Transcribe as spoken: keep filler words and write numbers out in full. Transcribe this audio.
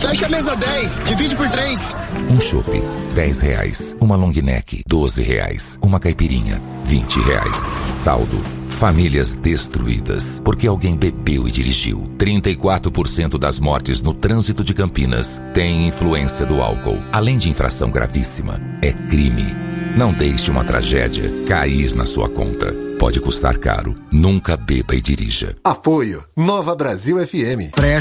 Fecha a mesa dez, divide por três. Um chopp, dez reais. Uma long neck, doze reais. Uma caipirinha, vinte reais. Saldo. Famílias destruídas porque alguém bebeu e dirigiu. trinta e quatro por cento das mortes no trânsito de Campinas têm influência do álcool. Além de infração gravíssima, é crime. Não deixe uma tragédia cair na sua conta. Pode custar caro. Nunca beba e dirija. Apoio Nova Brasil F M. Preste